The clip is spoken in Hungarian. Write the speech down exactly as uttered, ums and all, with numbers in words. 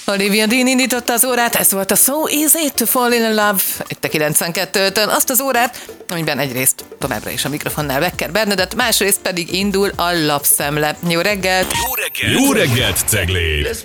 Olivia Dean indította az órát, ez volt a So Easy to Fall in Love, itt a kilencvenkettőtön, azt az órát, amiben egyrészt továbbra is a mikrofonnál Becker Bernadett, másrészt pedig indul a lapszemle. Jó reggelt! Jó reggelt! Jó reggelt, Cegléd!